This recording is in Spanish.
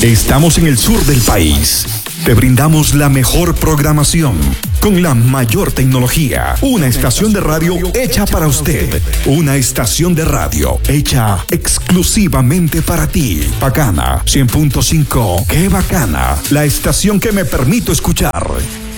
Estamos en el sur del país. Te brindamos la mejor programación con la mayor tecnología. Una estación de radio hecha para usted. Una estación de radio hecha exclusivamente para ti. Bacana 100.5. ¡Qué bacana! La estación que me permito escuchar.